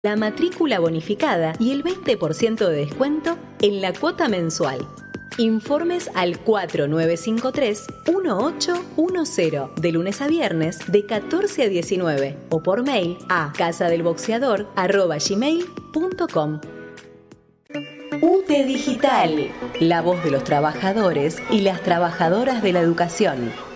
la matrícula bonificada y el 20% de descuento en la cuota mensual. Informes al 4953-1810, de lunes a viernes, de 14 a 19, o por mail a casadelboxeador@gmail.com. UTE Digital, la voz de los trabajadores y las trabajadoras de la educación.